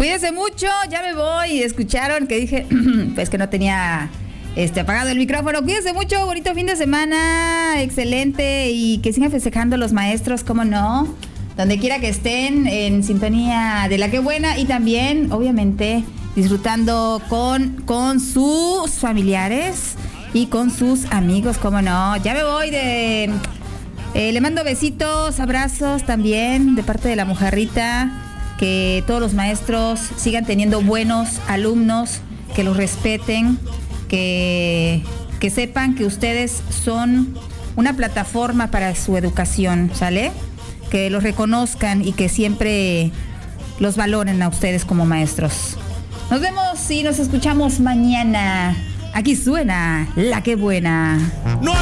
Cuídense mucho, ya me voy. Escucharon que dije, pues que no tenía apagado el micrófono. Cuídense mucho, bonito fin de semana, excelente, y que sigan festejando los maestros, cómo no, donde quiera que estén, en sintonía de La Que Buena, y también, obviamente, disfrutando con sus familiares y con sus amigos, cómo no. Ya me voy le mando besitos, abrazos también de parte de la Mujerrita. Que todos los maestros sigan teniendo buenos alumnos, que los respeten, que sepan que ustedes son una plataforma para su educación, ¿sale? Que los reconozcan y que siempre los valoren a ustedes como maestros. Nos vemos y nos escuchamos mañana. Aquí suena La Que Buena. No